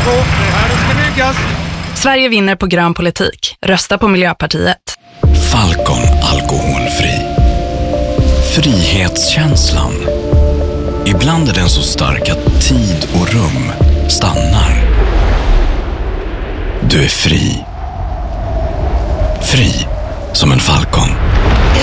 på. Det här ska byggas. Sverige vinner på grön politik. Rösta på Miljöpartiet. Falcon alkoholfri. Frihetskänslan. Ibland är den så stark att tid och rum stannar. Du är fri. Fri som en falcon.